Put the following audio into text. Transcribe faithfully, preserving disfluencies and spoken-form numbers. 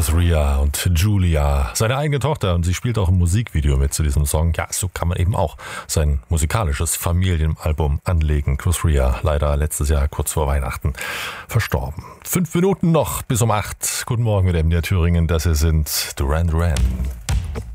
Chris Rea und Julia, seine eigene Tochter, und sie spielt auch im Musikvideo mit zu diesem Song. Ja, so kann man eben auch sein musikalisches Familienalbum anlegen. Chris Rea, leider letztes Jahr kurz vor Weihnachten verstorben. Fünf Minuten noch bis um acht. Guten Morgen mit M D R Thüringen, das hier sind Duran Duran.